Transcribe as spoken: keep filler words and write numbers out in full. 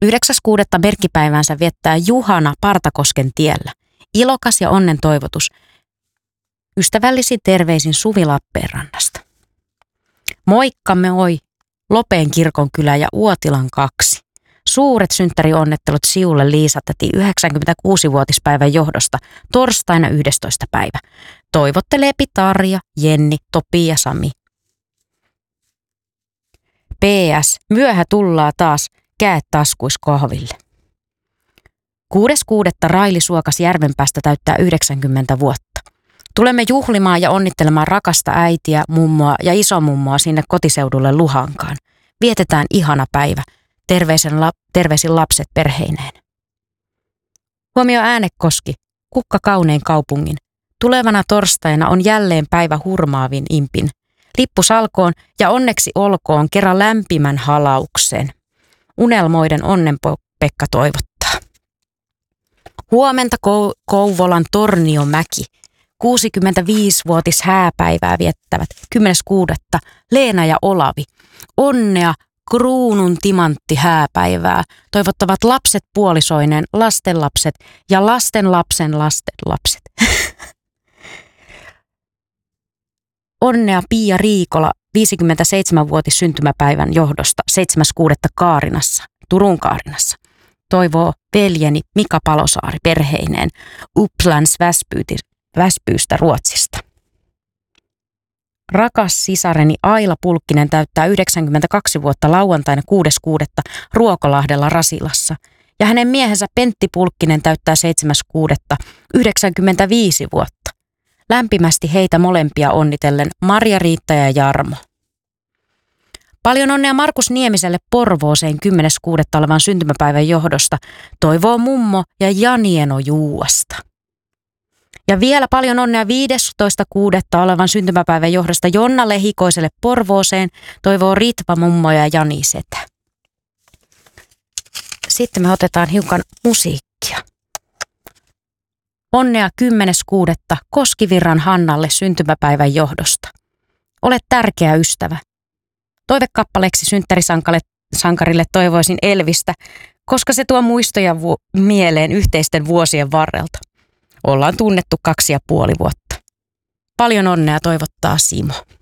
yhdeksäs kuudetta merkkipäiväänsä viettää Juhana Partakosken tiellä. Ilokas ja onnen toivotus. Ystävällisin terveisin Suvi Lappeenrannasta. Moikkamme oi, Lopeen kirkonkylä ja Uotilan kaksi. Suuret synttärionnettelut Siulle Liisa-täti yhdeksänkymmentäkuusi-vuotispäivän johdosta torstaina yhdestoista päivä. Toivottelee Tarja, Jenni, Topi ja Sami. P S. Myöhä tullaa taas, käet taskuis kahville. kuudes kuudetta Raili Suokas Järvenpäästä täyttää yhdeksänkymmentä vuotta. Tulemme juhlimaan ja onnittelemaan rakasta äitiä, mummoa ja isomummoa sinne kotiseudulle Luhankaan. Vietetään ihana päivä. Terveisen la- terveisin lapset perheineen. Huomio Äänekoski, kukka kaunein kaupungin. Tulevana torstaina on jälleen päivä hurmaavin impin. Lippu salkoon ja onneksi olkoon kerran lämpimän halauksen. Unelmoiden Onnen-Pekka toivottaa. Huomenta Kou- Kouvolan Torniomäki. kuusikymmentäviisivuotis hääpäivää viettävät kymmenes kuudetta Leena ja Olavi. Onnea kruunun timantti hääpäivää toivottavat lapset puolisoineen, lastenlapset ja lastenlapsen lastenlapset. Onnea Pia Riikola viisikymmentäseitsemänvuotis syntymäpäivän johdosta seitsemäs kuudetta Kaarinassa, Turun Kaarinassa. Toivoo veljeni Mika Palosaari perheineen Upplands Väspyystä Ruotsista. Rakas sisareni Aila Pulkkinen täyttää yhdeksänkymmentäkaksi vuotta lauantaina kuudes kuudetta Ruokolahdella Rasilassa. Ja hänen miehensä Pentti Pulkkinen täyttää seitsemäs kuudetta yhdeksänkymmentäviisi vuotta. Lämpimästi heitä molempia onnitellen Marja-Riitta ja Jarmo. Paljon onnea Markus Niemiselle Porvooseen kymmenes kuudetta olevan syntymäpäivän johdosta, toivoo mummo ja Janieno Juuasta. Ja vielä paljon onnea viidestoista kuudetta olevan syntymäpäivän johdosta Jonna Lehikoiselle Porvooseen, toivoo Ritva mummo ja Jani setä. Sitten me otetaan hiukan musiikkia. Onnea kymmenes kuudetta Koskivirran Hannalle syntymäpäivän johdosta. Olet tärkeä ystävä. Toivekappaleeksi synttärisankarille toivoisin Elvistä, koska se tuo muistoja vu- mieleen yhteisten vuosien varrelta. Ollaan tunnettu kaksi ja puoli vuotta. Paljon onnea toivottaa Simo.